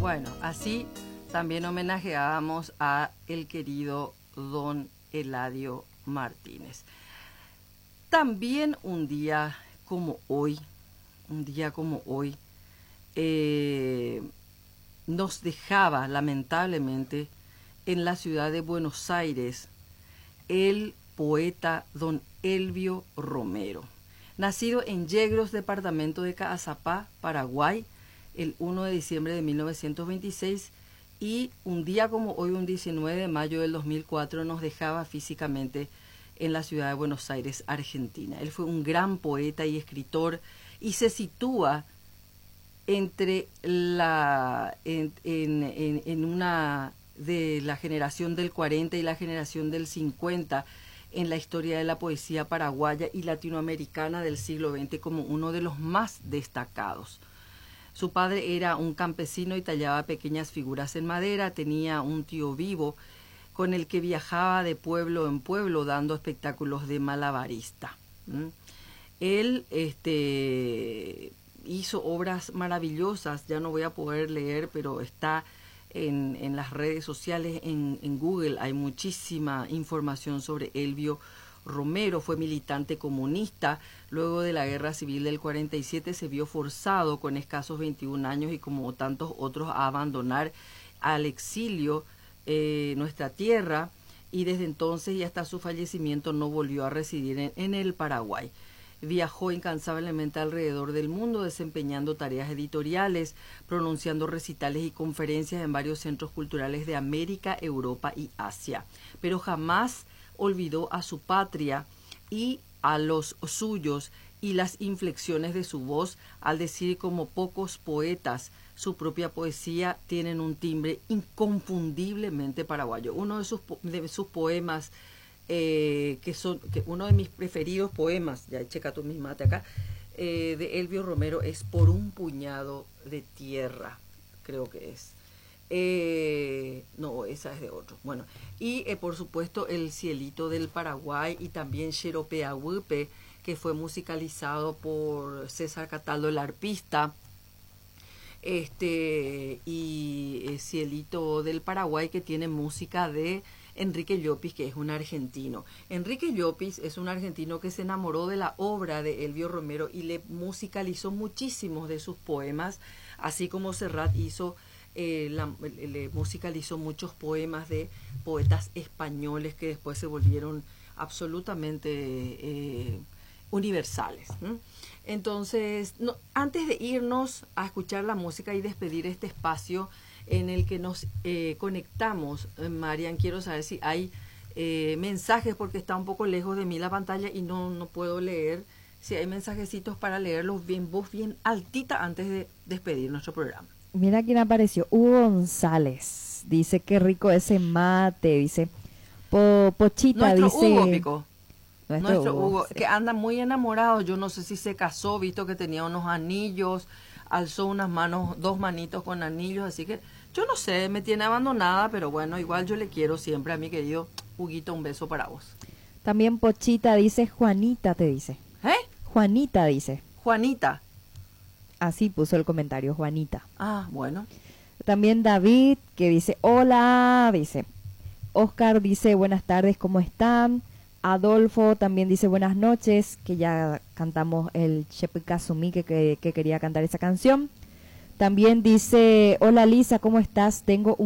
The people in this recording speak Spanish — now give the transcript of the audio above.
Bueno, así también homenajeábamos a el querido don Eladio Martínez. También un día como hoy, nos dejaba lamentablemente en la ciudad de Buenos Aires el poeta don Elvio Romero, nacido en Yegros, departamento de Caazapá, Paraguay, el 1 de diciembre de 1926, y un día como hoy, un 19 de mayo del 2004, nos dejaba físicamente en la ciudad de Buenos Aires, Argentina. Él fue un gran poeta y escritor y se sitúa entre en una de la generación del 40 y la generación del 50 en la historia de la poesía paraguaya y latinoamericana del siglo XX como uno de los más destacados. Su padre era un campesino y tallaba pequeñas figuras en madera, tenía un tío vivo con el que viajaba de pueblo en pueblo dando espectáculos de malabarista. Él hizo obras maravillosas, ya no voy a poder leer, pero está en las redes sociales, en Google, hay muchísima información sobre Elvio Romero. Fue militante comunista. Luego de la Guerra Civil del 47 se vio forzado con escasos 21 años y como tantos otros a abandonar al exilio nuestra tierra, y desde entonces y hasta su fallecimiento no volvió a residir en el Paraguay. Viajó incansablemente alrededor del mundo desempeñando tareas editoriales, pronunciando recitales y conferencias en varios centros culturales de América, Europa y Asia, pero jamás olvidó a su patria y a los suyos, y las inflexiones de su voz al decir como pocos poetas su propia poesía tienen un timbre inconfundiblemente paraguayo. Uno de sus poemas uno de mis preferidos poemas, ya checa tú misma acá, de Elvio Romero es Por un puñado de tierra, creo que es. No, esa es de otro. Bueno, y por supuesto El cielito del Paraguay, y también Xeropeahuipe, que fue musicalizado por César Cataldo, el arpista. Y El cielito del Paraguay, que tiene música de Enrique Llopis, que es un argentino. Enrique Llopis es un argentino que se enamoró de la obra de Elvio Romero y le musicalizó muchísimos de sus poemas, así como Serrat hizo le musicalizó muchos poemas de poetas españoles que después se volvieron absolutamente universales. Entonces, antes de irnos a escuchar la música y despedir este espacio en el que nos conectamos, Marian, quiero saber si hay mensajes, porque está un poco lejos de mí la pantalla y no puedo leer. Si hay mensajecitos para leerlos bien, voz bien altita antes de despedir nuestro programa. Mira quién apareció, Hugo González. Dice, qué rico ese mate. Dice, Pochita, nuestro dice... Hugo, Pico. Nuestro Hugo, sí, que anda muy enamorado. Yo no sé si se casó, visto que tenía unos anillos, alzó unas manos, 2 manitos con anillos, así que yo no sé, me tiene abandonada, pero bueno, igual yo le quiero siempre a mi querido Huguito. Un beso para vos. También Pochita dice, Juanita te dice. Juanita dice. Juanita. Así puso el comentario, Juanita. Ah, bueno. También David, que dice, hola, dice. Oscar dice, buenas tardes, ¿cómo están? Adolfo también dice, buenas noches, que ya cantamos el Chepe Kazumi, que quería cantar esa canción. También dice, hola Lisa, ¿cómo estás? Tengo un